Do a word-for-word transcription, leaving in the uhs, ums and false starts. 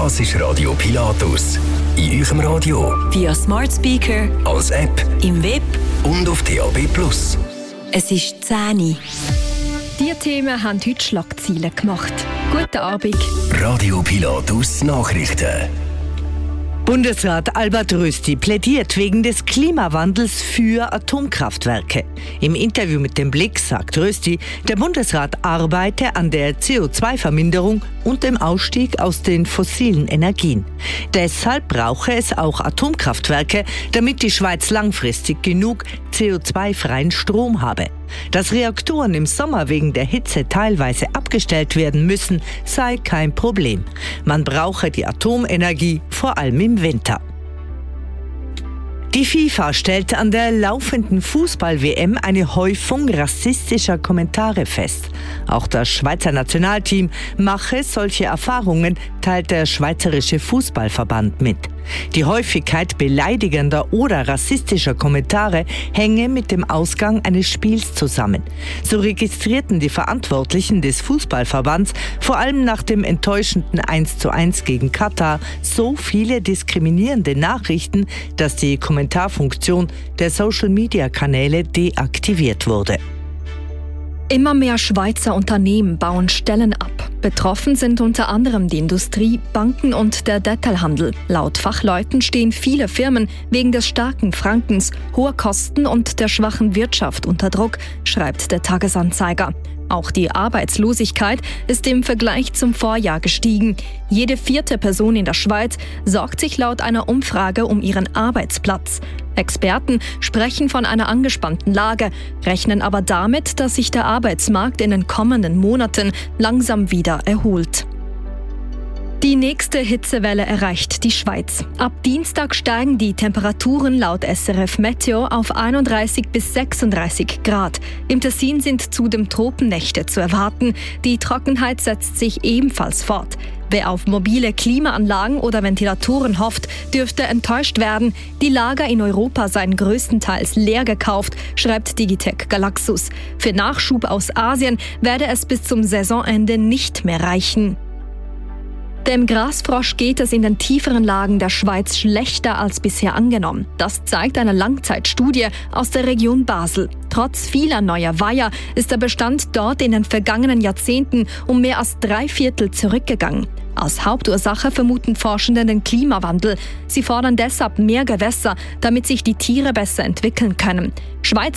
Das ist Radio Pilatus. In eurem Radio, via Smart Speaker, als App, im Web und auf D A B Plus. Es ist zehn Uhr. Diese Themen haben heute Schlagzeilen gemacht. Guten Abend. Radio Pilatus Nachrichten. Bundesrat Albert Rösti plädiert wegen des Klimawandels für Atomkraftwerke. Im Interview mit dem Blick sagt Rösti, der Bundesrat arbeite an der C O zwei Verminderung und dem Ausstieg aus den fossilen Energien. Deshalb brauche es auch Atomkraftwerke, damit die Schweiz langfristig genug C O zwei freien Strom habe. Dass Reaktoren im Sommer wegen der Hitze teilweise abgestellt werden müssen, sei kein Problem. Man brauche die Atomenergie vor allem im Winter. Die FIFA stellt an der laufenden Fußball-W M eine Häufung rassistischer Kommentare fest. Auch das Schweizer Nationalteam mache solche Erfahrungen, teilt der Schweizerische Fußballverband mit. Die Häufigkeit beleidigender oder rassistischer Kommentare hänge mit dem Ausgang eines Spiels zusammen. So registrierten die Verantwortlichen des Fußballverbands vor allem nach dem enttäuschenden eins zu eins gegen Katar so viele diskriminierende Nachrichten, dass die Kommentarfunktion der Social-Media-Kanäle deaktiviert wurde. Immer mehr Schweizer Unternehmen bauen Stellen ab. Betroffen sind unter anderem die Industrie, Banken und der Detailhandel. Laut Fachleuten stehen viele Firmen wegen des starken Frankens, hoher Kosten und der schwachen Wirtschaft unter Druck, schreibt der Tagesanzeiger. Auch die Arbeitslosigkeit ist im Vergleich zum Vorjahr gestiegen. Jede vierte Person in der Schweiz sorgt sich laut einer Umfrage um ihren Arbeitsplatz. Experten sprechen von einer angespannten Lage, rechnen aber damit, dass sich der Arbeitsmarkt in den kommenden Monaten langsam wieder erholt. Die nächste Hitzewelle erreicht die Schweiz. Ab Dienstag steigen die Temperaturen laut S R F Meteo auf einunddreißig bis sechsunddreißig Grad. Im Tessin sind zudem Tropennächte zu erwarten. Die Trockenheit setzt sich ebenfalls fort. Wer auf mobile Klimaanlagen oder Ventilatoren hofft, dürfte enttäuscht werden. Die Lager in Europa seien größtenteils leer gekauft, schreibt Digitec Galaxus. Für Nachschub aus Asien werde es bis zum Saisonende nicht mehr reichen. Dem Grasfrosch geht es in den tieferen Lagen der Schweiz schlechter als bisher angenommen. Das zeigt eine Langzeitstudie aus der Region Basel. Trotz vieler neuer Weiher ist der Bestand dort in den vergangenen Jahrzehnten um mehr als drei Viertel zurückgegangen. Als Hauptursache vermuten Forschende den Klimawandel. Sie fordern deshalb mehr Gewässer, damit sich die Tiere besser entwickeln können. Schweiz